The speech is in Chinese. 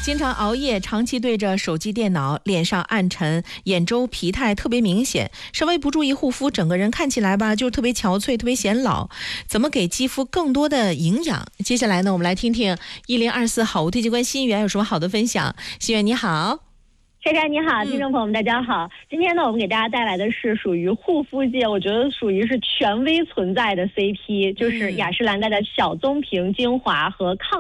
经常熬夜，长期对着手机电脑，脸上暗沉，眼周疲态特别明显，稍微不注意护肤，整个人看起来吧就特别憔悴，特别显老。怎么给肌肤更多的营养？接下来呢，我们来听听1024好物推荐官心源有什么好的分享。心源你好。 珊珊你好，听众朋友们大家好。今天呢，我们给大家带来的是属于护肤界，我觉得属于是权威存在的 CP，就是雅诗兰黛的小棕瓶精华和抗